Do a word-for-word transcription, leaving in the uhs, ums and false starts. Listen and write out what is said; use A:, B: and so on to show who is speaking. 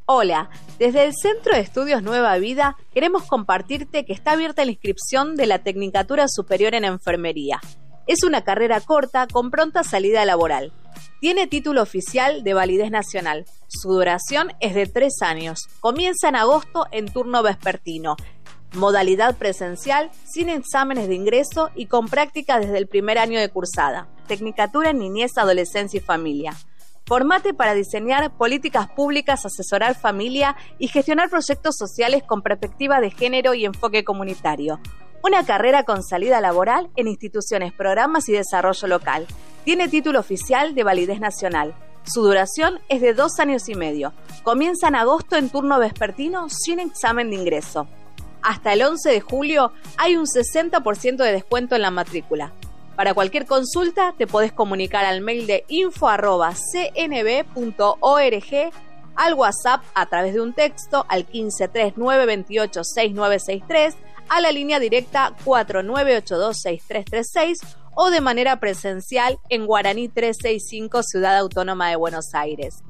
A: Hola, desde el Centro de Estudios Nueva Vida queremos compartirte que está abierta la inscripción de la Tecnicatura Superior en Enfermería. Es una carrera corta con pronta salida laboral. Tiene título oficial de validez nacional. Su duración es de tres años. Comienza en agosto en turno vespertino. Modalidad presencial, sin exámenes de ingreso y con práctica desde el primer año de cursada. Tecnicatura en Niñez, Adolescencia y Familia. Formate para diseñar políticas públicas, asesorar familia y gestionar proyectos sociales con perspectiva de género y enfoque comunitario. Una carrera con salida laboral en instituciones, programas y desarrollo local. Tiene título oficial de validez nacional. Su duración es de dos años y medio. Comienza en agosto en turno vespertino sin examen de ingreso. Hasta el once de julio hay un sesenta por ciento de descuento en la matrícula. Para cualquier consulta te podés comunicar al mail de info arroba c n b punto org, al WhatsApp a través de un texto al quince treinta y nueve veintiocho sesenta y nueve sesenta y tres, a la línea directa cuatro nueve ocho dos seis tres tres seis o de manera presencial en Guaraní trescientos sesenta y cinco, Ciudad Autónoma de Buenos Aires.